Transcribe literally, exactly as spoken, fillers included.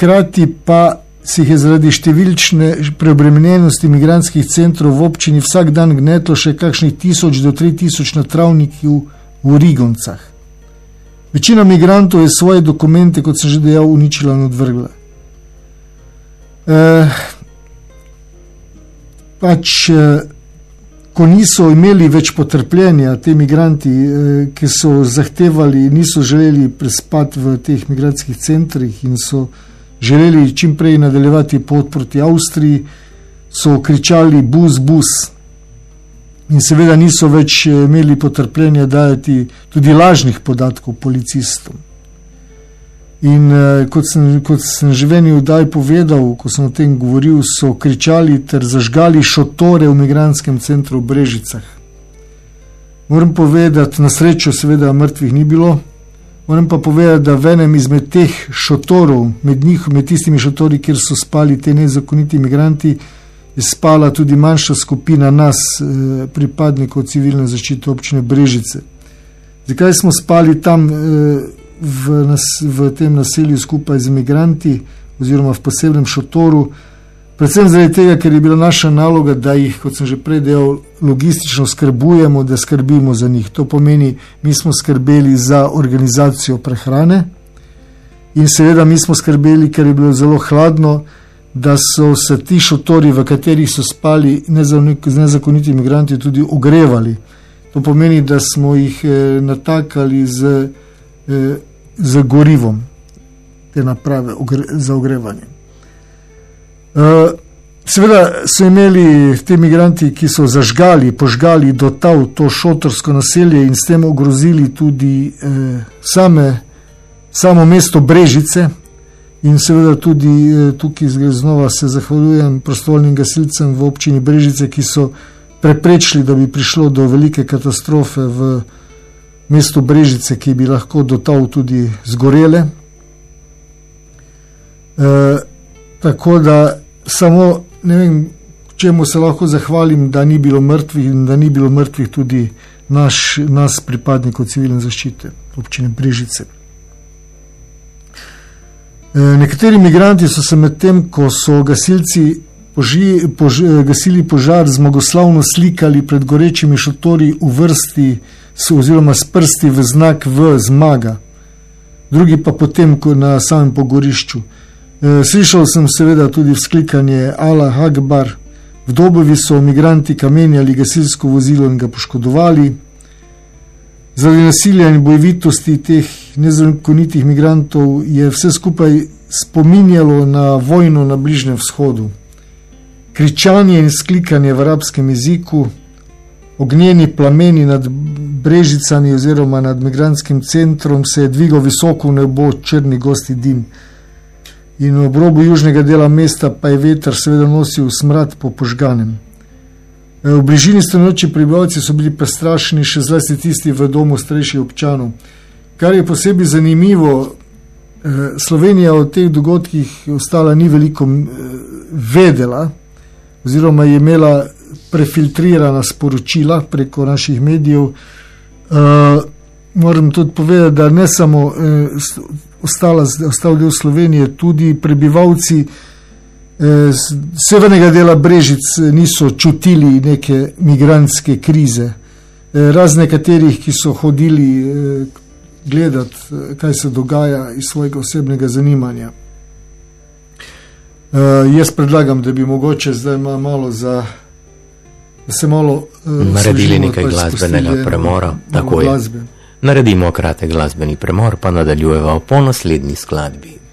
hkrati pa si jih je zaradi številčne preobremenjenosti migrantskih centrov v občini vsak dan gnetlo še kakšnih tisoč do tri tisoč na travnikih v Rigoncah. Večina migrantov je svoje dokumente, kot sem že dejal, uničila in odvrgla. E, pač, e, ko niso imeli več potrpljenja, te migranti, e, ki so zahtevali, niso želeli prespati v teh migrantskih centrih in so želeli čim prej nadaljevati pot proti Avstriji, so kričali bus, bus. In seveda niso več imeli potrpljenja dajati tudi lažnih podatkov policistom. In kot sem, kot sem že v eni oddaji povedal, ko sem o tem govoril, so kričali ter zažgali šotore v migrantskem centru v Brežicah. Moram povedati, na srečo seveda mrtvih ni bilo. Moram pa povedati, da v enem izmed teh šotorov, med njih, med tistimi šotori, kjer so spali te nezakoniti migranti, je spala tudi manjša skupina nas, eh, pripadnikov civilne zaščite občine Brežice. Zakaj smo spali tam eh, v, nas, v tem naselju skupaj z migranti oziroma v posebnem šotoru? Predvsem zaradi tega, ker je bila naša naloga, da jih, kot sem že prej dejal, logistično skrbujemo, da skrbimo za njih. To pomeni, mi smo skrbeli za organizacijo prehrane in seveda mi smo skrbeli, ker je bilo zelo hladno, da so se ti šotori, v katerih so spali nezakoniti migranti, tudi ogrevali. To pomeni, da smo jih eh, natakali z, eh, z gorivom, te naprave ogre, za ogrevanje. Uh, seveda so imeli te migranti, ki so zažgali, požgali do tav to šotorsko naselje in s tem ogrozili tudi eh, same, samo mesto Brežice in seveda tudi eh, tukaj znova se zahvaljujem prostovoljnim gasilcem v občini Brežice, ki so preprečili, da bi prišlo do velike katastrofe v mestu Brežice, ki bi lahko do tav tudi zgorele. Eh, tako da samo ne vem, čemu se lahko zahvalim, da ni bilo mrtvih in da ni bilo mrtvih tudi naš, nas pripadnikov civilne zaščite občine Brežice. E, nekateri migranti so se med tem, ko so gasilci poži, pož, gasili požar, zmagoslavno slikali pred gorečimi šotori v vrsti oziroma s prsti v znak V zmaga, drugi pa potem na samem pogorišču. Slišal sem seveda tudi vzklikanje Allah Akbar, v Dobovi so migranti kamenjali gasilsko vozilo in ga poškodovali. Zaradi nasilja in bojevitosti teh nezakonitih migrantov je vse skupaj spominjalo na vojno na Bližnjem vzhodu. Kričanje in sklikanje v arabskem jeziku, ognjeni plameni nad Brežicami oziroma nad migrantskim centrom se je dvigal visoko v nebo črni gosti dim. In ob robu južnega dela mesta pa je veter seveda nosil smrad po požganem. V bližini stanujoči prebivalci so bili prestrašeni, še zlasti tisti v domu starejših občanov. Kar je posebej zanimivo, Slovenija o teh dogodkih ostala ni veliko vedela oziroma je imela prefiltrirana sporočila preko naših medijev. Moram tudi povedati, da ne samo ostala, ostal del Slovenije, tudi prebivalci eh, severnega dela Brežic niso čutili neke migrantske krize. Eh, razne katerih, ki so hodili eh, gledati, eh, kaj se dogaja iz svojega osebnega zanimanja. Eh, jaz predlagam, da bi mogoče zdaj malo za, da se malo eh, naredili nekaj glasbenega premora, tako je. Naredimo kratek glasbeni premor, pa nadaljujemo po naslednji skladbi.